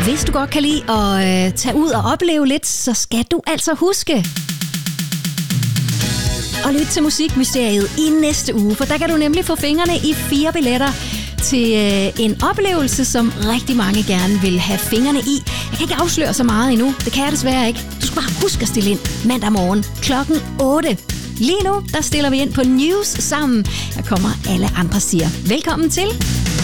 Hvis du godt kan lide at tage ud og opleve lidt, så skal du altså huske og lytte til Musikmysteriet i næste uge, for der kan du nemlig få fingrene i 4 billetter til en oplevelse, som rigtig mange gerne vil have fingrene i. Jeg kan ikke afsløre så meget endnu. Det kan jeg desværre ikke. Du skal bare huske at stille ind mandag morgen klokken 8. Lige nu, der stiller vi ind på News sammen. Her kommer Alle Andre Siger. Velkommen til.